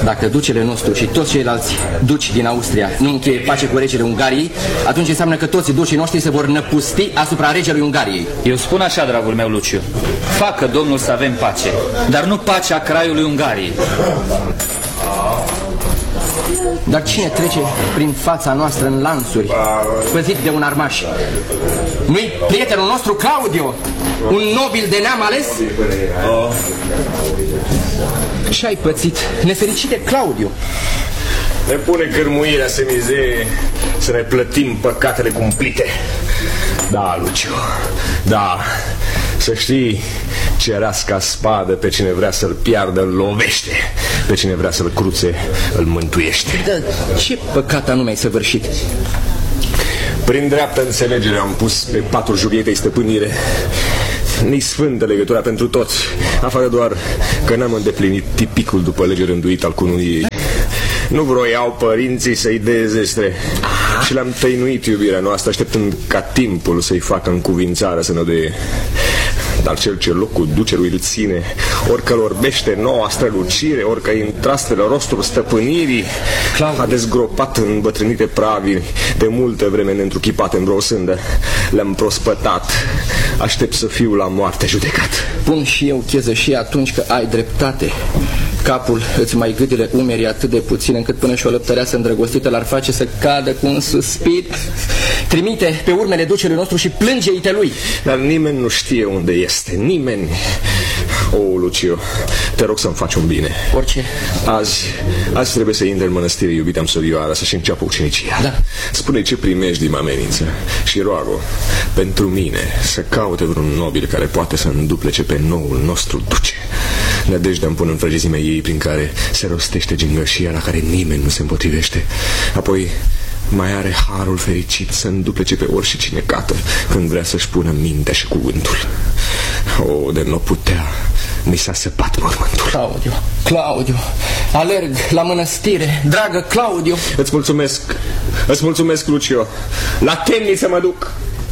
Dacă ducele nostru și toți ceilalți duci din Austria nu încheie pace cu regele Ungariei, atunci înseamnă că toți ducii noștri se vor năpusti asupra regelui Ungariei. Eu spun așa, dragul meu Luciu, facă Domnul să avem pace, dar nu pacea craiului Ungariei. Dar cine trece prin fața noastră în lanțuri, păzit de un armaș? Nu-i prietenul nostru Claudio, un nobil de neam ales? Ce-ai pățit, nefericite Claudio? Ne pune cârmuirea semizee să ne plătim păcatele cumplite. Da, Luciu, da, să știi, cereasca spadă pe cine vrea să-l piardă îl lovește, pe cine vrea să-l cruțe îl mântuiește. Dar ce păcat anume ai săvârșit? Prin dreaptă înțelegere am pus pe patul Julietei stăpânire. Ni sfântă legătura pentru toți, afară doar că n-am îndeplinit tipicul după lege rânduit al cununiei. Nu vroiau părinții să-i dezestre și le-am tăinuit iubirea noastră, așteptând ca timpul să-i facă încuvințarea să ne dăie. Dar cel ce locul ducelui îl ține, orică îl orbește noua strălucire, orică îi întrastele rostul stăpânirii, a dezgropat în bătrânite pravii, de multă vreme neîntruchipate în vreo sândă. Le-am prospătat, aștept să fiu la moarte judecat. Pun și eu chezășie atunci că ai dreptate. Capul îți mai gâdile umerii atât de puțin încât până și o lăptăreasă îndrăgostită l-ar face să cadă cu un suspir. Trimite pe urmele ducelui nostru și plânge-i-te lui. Dar nimeni nu știe unde este, nimeni. O, Lucio, te rog să-mi faci un bine. Orice? Azi trebuie să intre în mănăstire iubita-mi sărioară, să-și înceapă ucenicia. Da. Spune ce primești din amenință și roagă pentru mine să caute vreun nobil care poate să înduplece pe noul nostru duce. Nădejdea-mi pun în frăgizimea ei prin care se rostește gingășia la care nimeni nu se împotrivește. Apoi mai are harul fericit să înduplece pe oricine cată când vrea să-și pună mintea și cuvântul. O, de nu putea, mi s-a săpat mormântul. Claudio, alerg la mănăstire, dragă Claudio. Îți mulțumesc, Lucio. La temniță mă duc.